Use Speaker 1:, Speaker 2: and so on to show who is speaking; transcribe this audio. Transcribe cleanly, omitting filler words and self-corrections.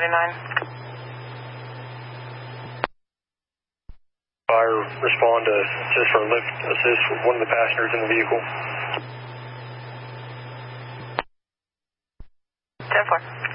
Speaker 1: Fire, respond to just for lift assist for one of the passengers in the vehicle.
Speaker 2: 10-4.